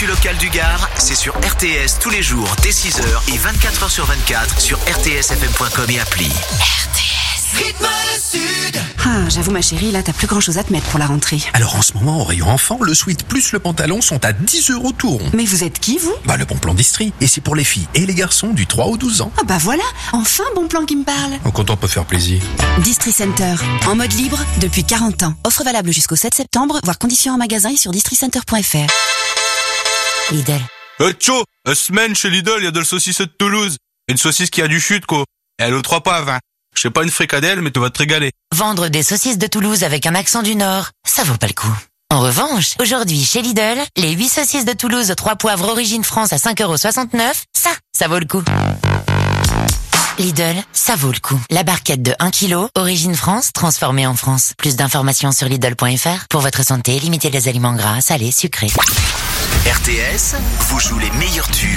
L'actu locale du Gard, c'est sur RTS tous les jours dès 6h et 24h sur 24 sur rtsfm.com et appli. RTS. Rythme le Sud. Ah, j'avoue ma chérie, là t'as plus grand chose à te mettre pour la rentrée. Alors en ce moment, au rayon enfant, le sweat plus le pantalon sont à 10 € tout rond. Mais vous êtes qui vous ? Le bon plan d'Istrie. Et c'est pour les filles et les garçons du 3 au 12 ans. Ah bah voilà, enfin bon plan qui me parle. Quand on peut faire plaisir. Distri Center, en mode libre depuis 40 ans. Offre valable jusqu'au 7 septembre, voire conditions en magasin et sur districenter.fr. Lidl. Tcho, semaine chez Lidl, il y a de la saucisse de Toulouse. Une saucisse qui a du chute, quoi. Et elle est au 3 pas à 20. Je sais pas une fricadelle, mais tu vas te régaler. Vendre des saucisses de Toulouse avec un accent du Nord, ça vaut pas le coup. En revanche, aujourd'hui chez Lidl, les 8 saucisses de Toulouse 3 poivres origine France à 5,69 €, ça vaut le coup. Lidl, ça vaut le coup. La barquette de 1 kg, origine France, transformée en France. Plus d'informations sur Lidl.fr. Pour votre santé, limitez les aliments gras, salés, sucrés. RTS vous joue les meilleurs tubes.